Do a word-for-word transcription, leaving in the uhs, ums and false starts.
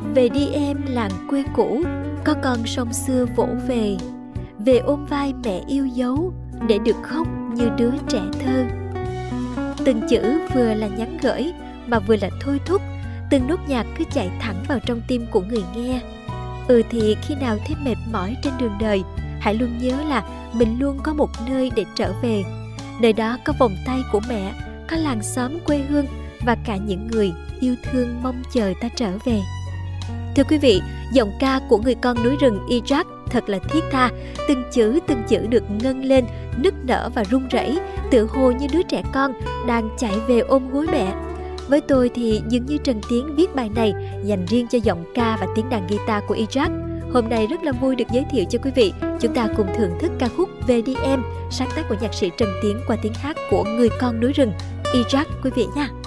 Về đi em làng quê cũ, có con sông xưa vỗ về. Về ôm vai mẹ yêu dấu, để được khóc như đứa trẻ thơ. Từng chữ vừa là nhắn gửi mà vừa là thôi thúc. Từng nốt nhạc cứ chạy thẳng vào trong tim của người nghe. Ừ thì khi nào thấy mệt mỏi trên đường đời, hãy luôn nhớ là mình luôn có một nơi để trở về. Nơi đó có vòng tay của mẹ, có làng xóm quê hương và cả những người yêu thương mong chờ ta trở về. Thưa quý vị, giọng ca của người con núi rừng Isaac thật là thiết tha. Từng chữ từng chữ được ngân lên, nức nở và run rẩy, tựa hồ như đứa trẻ con đang chạy về ôm gối mẹ. Với tôi thì dường như Trần Tiến viết bài này dành riêng cho giọng ca và tiếng đàn guitar của Isaac. Hôm nay rất là vui được giới thiệu cho quý vị. Chúng ta cùng thưởng thức ca khúc Về đi em, sáng tác của nhạc sĩ Trần Tiến qua tiếng hát của người con núi rừng Isaac quý vị nha.